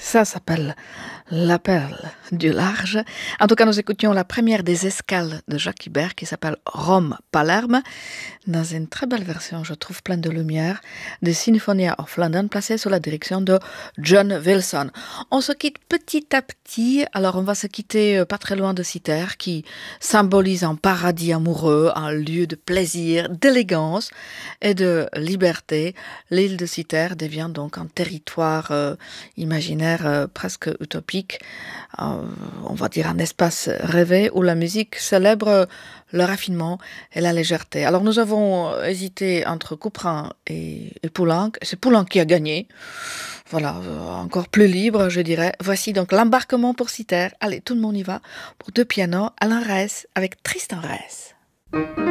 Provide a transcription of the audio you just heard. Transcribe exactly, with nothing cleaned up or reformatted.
Ça s'appelle La Perle du Large. En tout cas, nous écoutions la première des escales de Jacques Ibert qui s'appelle Rome-Palerme, dans une très belle version, je trouve, pleine de lumière, de Sinfonia of London, placée sous la direction de John Wilson. On se quitte petit à petit, alors on va se quitter euh, pas très loin de Citer, qui symbolise un paradis amoureux, un lieu de plaisir, d'élégance et de liberté. L'île de Citer devient donc un territoire euh, imaginaire euh, presque utopique, euh, on va dire un espace rêvé où la musique célèbre le raffinement et la légèreté. Alors nous avons hésité entre Couperin et, et Poulenc. C'est Poulenc qui a gagné. Voilà, euh, encore plus libre, je dirais. Voici donc l'embarquement pour Citer. Allez, tout le monde y va. Pour deux pianos, Alain Reyes avec Tristan Reyes.